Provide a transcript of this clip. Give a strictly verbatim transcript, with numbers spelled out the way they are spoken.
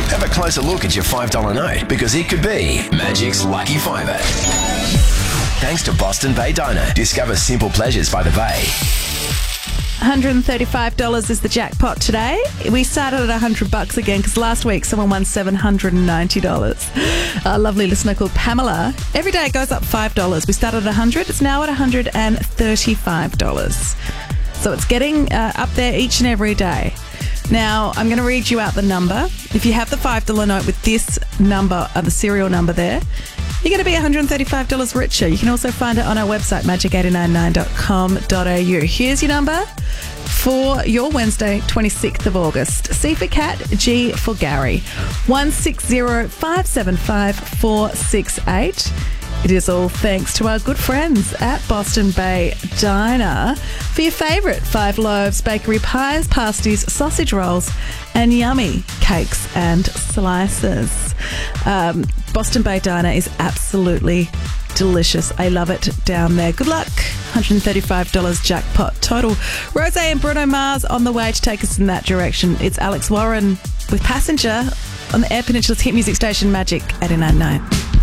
Have a closer look at your five dollar note because it could be Magic's Lucky Fiver. Thanks to Boston Bay Diner. Discover simple pleasures by the bay. one hundred thirty-five dollars is the jackpot today. We started at one hundred bucks again because last week someone won seven hundred ninety dollars. A lovely listener called Pamela. Every day it goes up five dollars. We started at one hundred. It's now at one hundred thirty-five dollars. So it's getting uh, up there each and every day. Now, I'm going to read you out the number. If you have the five dollar note with this number, uh, the serial number there, you're going to be one hundred thirty-five dollars richer. You can also find it on our website, magic eight nine nine dot com dot a u. Here's your number for your Wednesday, twenty-sixth of August. C for Cat, G for Gary. one six zero five seven five four six eight. It is all thanks to our good friends at Boston Bay Diner for your favourite five loaves, bakery pies, pasties, sausage rolls and yummy cakes and slices. Um, Boston Bay Diner is absolutely delicious. I love it down there. Good luck. one hundred thirty-five dollars jackpot total. Rose and Bruno Mars on the way to take us in that direction. It's Alex Warren with Passenger on the Air Peninsula's hit music station Magic eighty-nine point nine.